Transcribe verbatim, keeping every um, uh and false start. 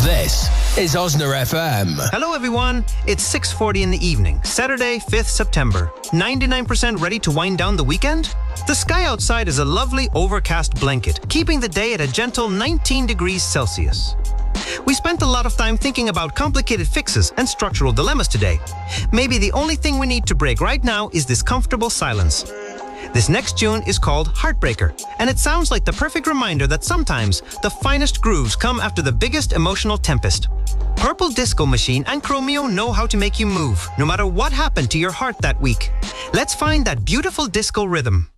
This is Osner F M. Hello everyone, it's six forty in the evening, Saturday, fifth September. ninety-nine percent ready to wind down the weekend? The sky outside is a lovely overcast blanket, keeping the day at a gentle nineteen degrees Celsius. We spent a lot of time thinking about complicated fixes and structural dilemmas today. Maybe the only thing we need to break right now is this comfortable silence. This next tune is called Heartbreaker, and it sounds like the perfect reminder that sometimes the finest grooves come after the biggest emotional tempest. Purple Disco Machine and Chromeo know how to make you move, no matter what happened to your heart that week. Let's find that beautiful disco rhythm.